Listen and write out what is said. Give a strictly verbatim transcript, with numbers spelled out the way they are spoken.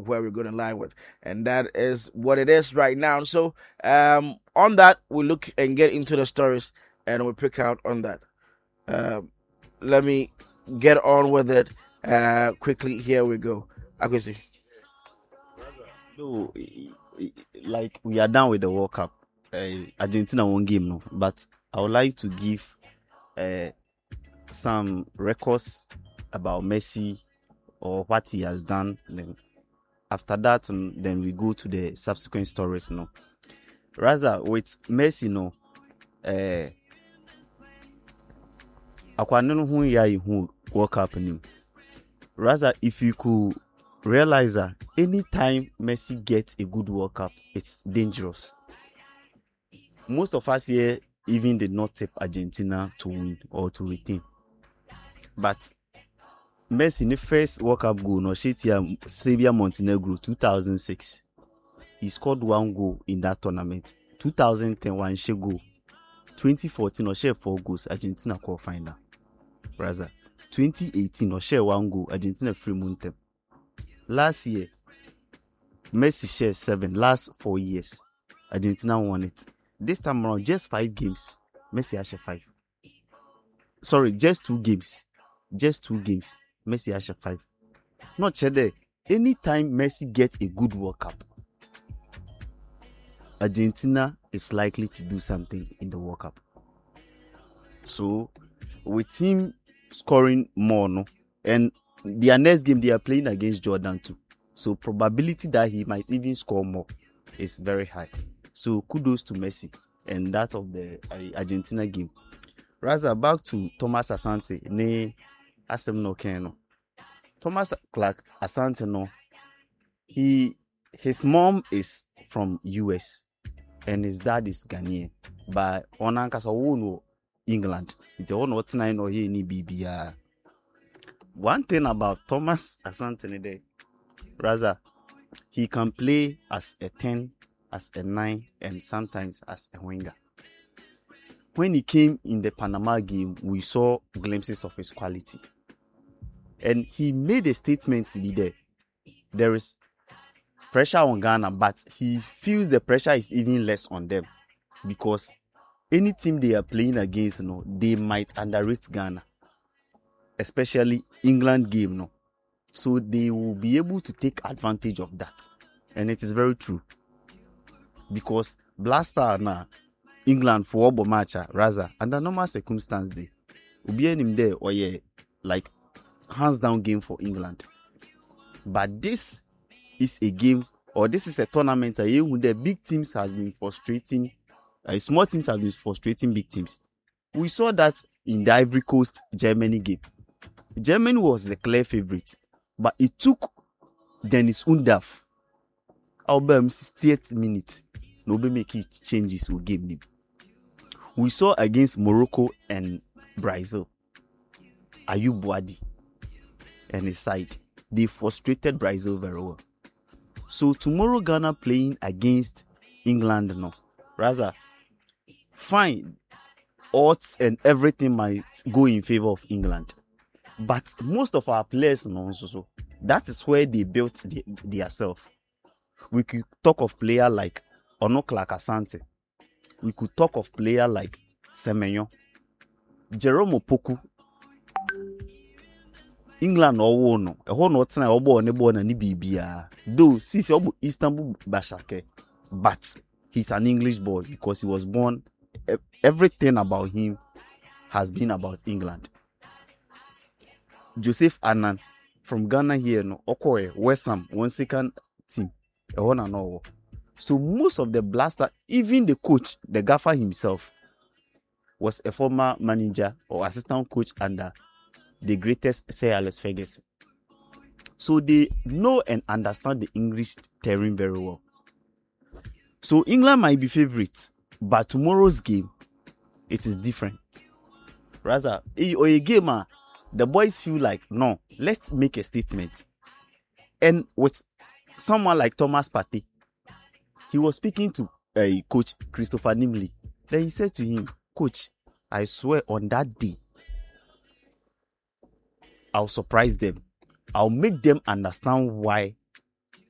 where we're going to lie with. And that is what it is right now. So um, on that, we look and get into the stories and we'll pick out on that. Uh, let me get on with it uh, quickly. Here we go. Akwesi. No, like we are done with the World Cup. Uh, Argentina won game, no. But I would like to give uh, some records about Messi or what he has done. Then after that, um, then we go to the subsequent stories, no. Rather with Messi, no. Uh, Akwanunu hu ya hu World Cup ni. Rather, if you could realize that anytime Messi gets a good World Cup, it's dangerous. Most of us here even did not tip Argentina to win or to retain. But Messi in the first World Cup goal, no shit here, Serbia Montenegro two thousand six. He scored one goal in that tournament. two thousand ten, one share goal. twenty fourteen, no share four goals, Argentina quarterfinal. Rather, twenty eighteen, no share one goal, Argentina free mountain. Last year, Messi shared seven. Last four years, Argentina won it. This time around, just five games, Messi has shared five. Sorry, just two games. Just two games, Messi has shared five. Not sure there. Anytime Messi gets a good World Cup, Argentina is likely to do something in the World Cup. So, with him scoring more, no, and their next game they are playing against Jordan too. So probability that he might even score more is very high. So kudos to Messi and that of the uh, Argentina game. Rather back to Thomas Asante, ne Asem no Keno. Thomas Clark Asante no. He his mom is from U S and his dad is Ghanaian. But onankasa wo England. It's all not nine or here ni B B R. One thing about Thomas Asante there, rather, he can play as a ten, as a nine, and sometimes as a winger. When he came in the Panama game, we saw glimpses of his quality. And he made a statement to be there. There is pressure on Ghana, but he feels the pressure is even less on them. Because any team they are playing against, you know, they might underrate Ghana. Especially England game, no. So they will be able to take advantage of that. And it is very true. Because Blaster na England for Obo match, rather, under normal circumstances, they will be in there or yeah, like hands down game for England. But this is a game or this is a tournament where the big teams has been frustrating, uh, small teams have been frustrating big teams. We saw that in the Ivory Coast Germany game. Germany was the clear favorite, but it took Dennis Undav about sixty-eight minutes. Nobody make it changes to game name. We saw against Morocco and Brazil, Ayub Wadi and his side, they frustrated Brazil very well. So tomorrow Ghana playing against England, no, rather, fine, odds and everything might go in favor of England. But most of our players, no, so, so that is where they built the, their self. We could talk of player like Ono Clark Asante. We could talk of player like Semenyo, Jerome Opoku. England or no, a whole not na obo ne bo na ni bibia. Though since obo Istanbul Bashake, but he's an English boy because he was born. Everything about him has been about England. Joseph Annan from Ghana here, no, Okoye, West Ham, one second team, a one and all. So most of the Blaster, even the coach, the gaffer himself, was a former manager or assistant coach under the greatest Sir Alex Ferguson. So they know and understand the English terrain very well. So England might be favorites, but tomorrow's game, it is different. Rather, or a gamer, the boys feel like, no, let's make a statement. And with someone like Thomas Partey, he was speaking to a uh, coach, Christopher Nimley. Then he said to him, Coach, I swear on that day, I'll surprise them. I'll make them understand why